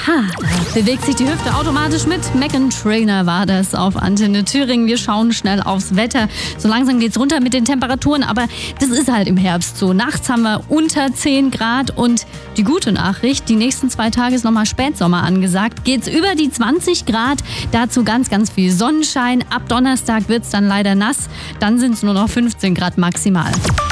Da bewegt sich die Hüfte automatisch mit. Meghan Trainor war das auf Antenne Thüringen. Wir schauen schnell aufs Wetter. So langsam geht's runter mit den Temperaturen, aber das ist halt im Herbst so. Nachts haben wir unter 10 Grad und die gute Nachricht, die nächsten 2 Tage ist nochmal Spätsommer angesagt. Geht's über die 20 Grad, dazu ganz, ganz viel Sonnenschein. Ab Donnerstag wird's dann leider nass, dann sind's nur noch 15 Grad maximal.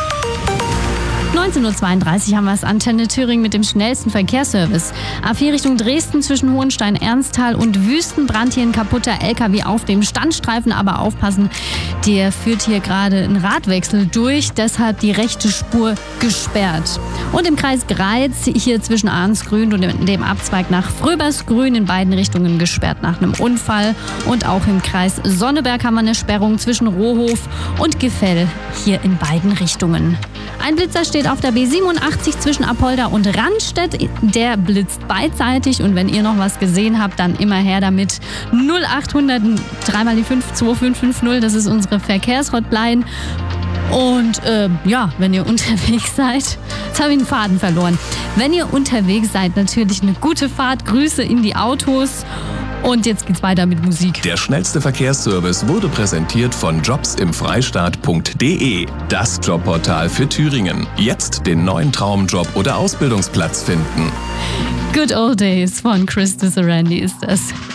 19.32 Uhr haben wir es, Antenne Thüringen mit dem schnellsten Verkehrsservice. A4 Richtung Dresden zwischen Hohenstein-Ernsthal und Wüstenbrand. Hier ein kaputter LKW auf dem Standstreifen, aber aufpassen, der führt hier gerade einen Radwechsel durch, deshalb die rechte Spur gesperrt. Und im Kreis Greiz, hier zwischen Arnsgrün und dem Abzweig nach Fröbersgrün in beiden Richtungen gesperrt nach einem Unfall. Und auch im Kreis Sonneberg haben wir eine Sperrung zwischen Rohof und Gefell, hier in beiden Richtungen. Ein Blitzer steht auf der B87 zwischen Apolda und Randstedt. Der blitzt beidseitig und wenn ihr noch was gesehen habt, dann immer her damit. 0800 3 mal die 5 2550, das ist unsere Verkehrshotline. Und wenn ihr unterwegs seid, jetzt habe ich den Faden verloren. Wenn ihr unterwegs seid, natürlich eine gute Fahrt, Grüße in die Autos. Und jetzt geht's weiter mit Musik. Der schnellste Verkehrsservice wurde präsentiert von jobsimfreistaat.de, das Jobportal für Thüringen. Jetzt den neuen Traumjob oder Ausbildungsplatz finden. Good Old Days von Chris Sarandon ist das.